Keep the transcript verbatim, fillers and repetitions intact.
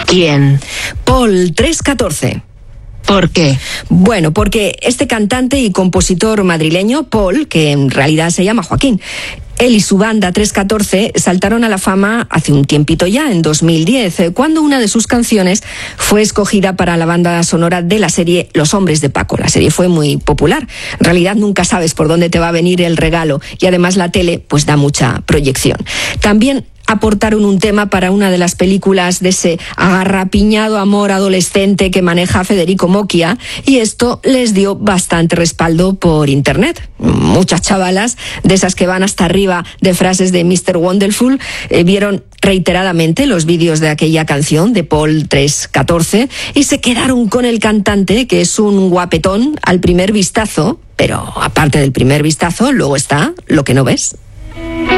¿Quién? Paul tres catorce. ¿Por qué? Bueno, porque este cantante y compositor madrileño, Paul, que en realidad se llama Joaquín, él y su banda tres catorce saltaron a la fama hace un tiempito ya, en dos mil diez, cuando una de sus canciones fue escogida para la banda sonora de la serie Los Hombres de Paco. La serie fue muy popular. En realidad nunca sabes por dónde te va a venir el regalo y además la tele pues da mucha proyección. También aportaron un tema para una de las películas de ese agarrapiñado amor adolescente que maneja Federico Mocchia, y esto les dio bastante respaldo por internet. Muchas chavalas, de esas que van hasta arriba de frases de mister Wonderful, eh, vieron reiteradamente los vídeos de aquella canción de Paul tres catorce y se quedaron con el cantante, que es un guapetón al primer vistazo, pero aparte del primer vistazo, luego está lo que no ves.